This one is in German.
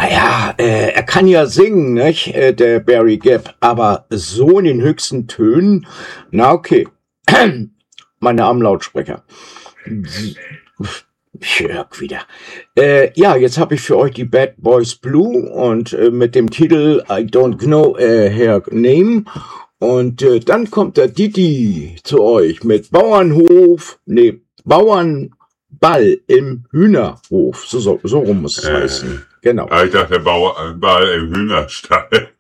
Naja, er kann ja singen, nicht, der Barry Gibb, aber so in den höchsten Tönen, na okay. Meine armen Lautsprecher. Jörg wieder. Ja, jetzt habe ich für euch die Bad Boys Blue und mit dem Titel I Don't Know Her Name. Und dann kommt der Didi zu euch mit Bauernball im Hühnerhof. So rum muss es heißen. Genau. Ich dachte, Ball im Hühnerstall.